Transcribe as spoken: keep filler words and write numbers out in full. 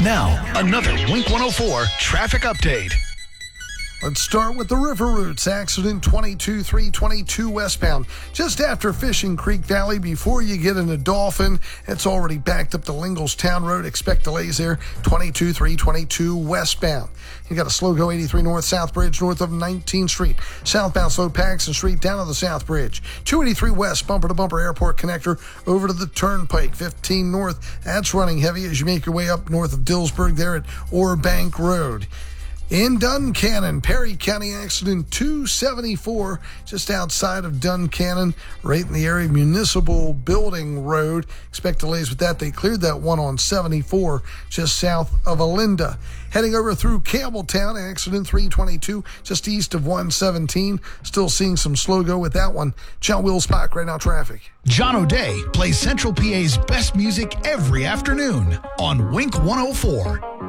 Now, another Wink one oh four traffic update. Let's start with the River Routes. Accident twenty-two three twenty-two westbound. Just after Fishing Creek Valley, before you get into Dolphin, it's already backed up to Linglestown Road. Expect delays there, twenty-two three twenty-two westbound. You got a slow go eighty-three North South Bridge north of nineteenth Street. Southbound slow Paxson Street down to the South Bridge. two eighty-three West, bumper to bumper airport connector over to the Turnpike. fifteen North, that's running heavy as you make your way up north of Dillsburg there at Orbank Road. In Duncannon, Perry County accident two seventy-four, just outside of Duncannon, right in the area of Municipal Building Road. Expect delays with that. They cleared that one on seventy-four, just south of Alinda. Heading over through Campbelltown, accident three twenty-two, just east of one seventeen. Still seeing some slow go with that one. John Wills-Bach, right now traffic. John O'Day plays Central P A's best music every afternoon on Wink one oh four.